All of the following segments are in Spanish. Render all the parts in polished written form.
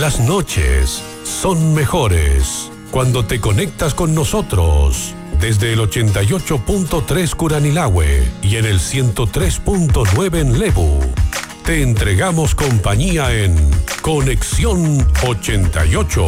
Las noches son mejores cuando te conectas con nosotros desde el 88.3 Curanilahue y en el 103.9 en Lebu. Te entregamos compañía en Conexión 88.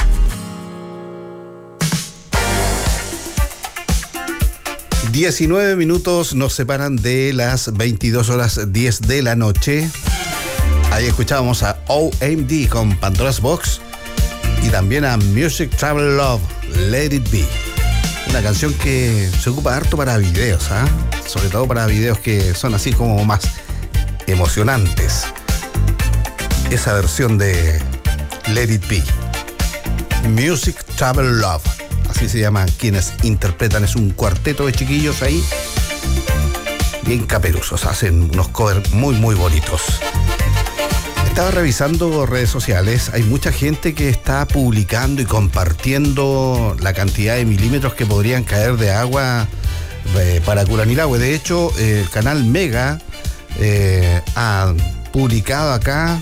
...19 nos separan de las 22:10 de la noche. Ahí escuchábamos a OMD con Pandora's Box y también a Music Travel Love, Let It Be. Una canción que se ocupa harto para videos, sobre todo para videos que son así como más emocionantes. Esa versión de Let It Be. Music Travel Love, así se llaman quienes interpretan. Es un cuarteto de chiquillos ahí, bien caperuzos, hacen unos covers muy muy bonitos. Estaba revisando redes sociales, hay mucha gente que está publicando y compartiendo la cantidad de milímetros que podrían caer de agua para Curanilahue. De hecho, el canal Mega ha publicado acá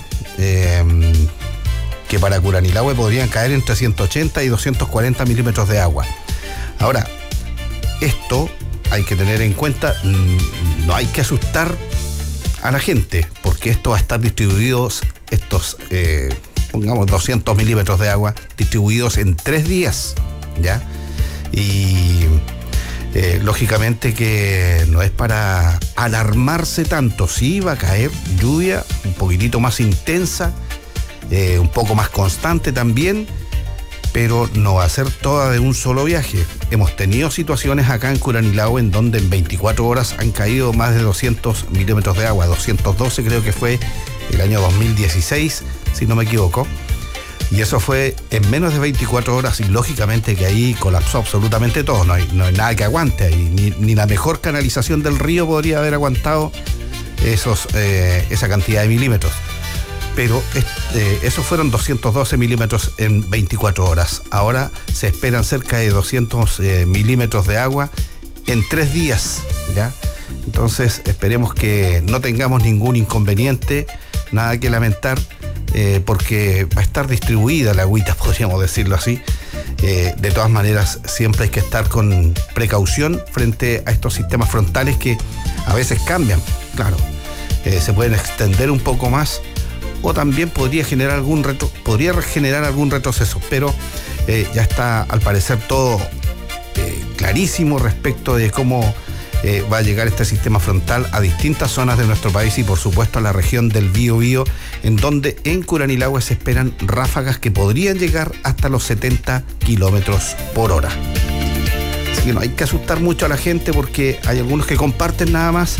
que para Curanilahue podrían caer entre 180 y 240 milímetros de agua. Ahora, esto hay que tener en cuenta, no hay que asustar a la gente, porque esto va a estar distribuido, pongamos 200 milímetros de agua, distribuidos en 3 días, ¿ya? Y lógicamente que no es para alarmarse tanto. Sí va a caer lluvia un poquitito más intensa, un poco más constante también, pero no va a ser toda de un solo viaje. Hemos tenido situaciones acá en Curanilahue en donde en 24 horas han caído más de 200 milímetros de agua, 212 creo que fue el año 2016, si no me equivoco, y eso fue en menos de 24 horas y lógicamente que ahí colapsó absolutamente todo, no hay nada que aguante ahí, ni la mejor canalización del río podría haber aguantado esa cantidad de milímetros. Pero esos fueron 212 milímetros en 24 horas. Ahora se esperan cerca de 200 milímetros de agua en 3 días, ¿ya? Entonces esperemos que no tengamos ningún inconveniente, nada que lamentar, porque va a estar distribuida la agüita, podríamos decirlo así. De todas maneras, siempre hay que estar con precaución frente a estos sistemas frontales que a veces cambian, claro. Se pueden extender un poco más, o también podría generar algún retroceso, pero ya está al parecer todo clarísimo respecto de cómo va a llegar este sistema frontal a distintas zonas de nuestro país y por supuesto a la región del Biobío, en donde en Curanilahue se esperan ráfagas que podrían llegar hasta los 70 kilómetros por hora. Así que no hay que asustar mucho a la gente, porque hay algunos que comparten nada más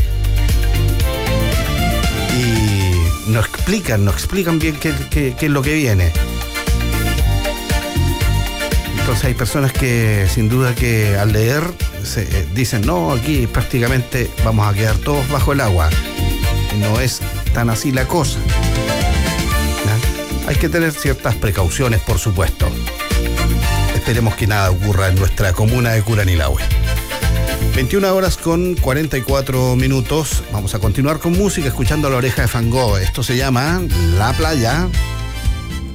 y no explican bien qué es lo que viene. Entonces hay personas que sin duda que al leer dicen, no, aquí prácticamente vamos a quedar todos bajo el agua. No es tan así la cosa, ¿no? Hay que tener ciertas precauciones, por supuesto. Esperemos que nada ocurra en nuestra comuna de Curanilahue. 21:44. Vamos a continuar con música, escuchando La Oreja de Van Gogh. Esto se llama La Playa.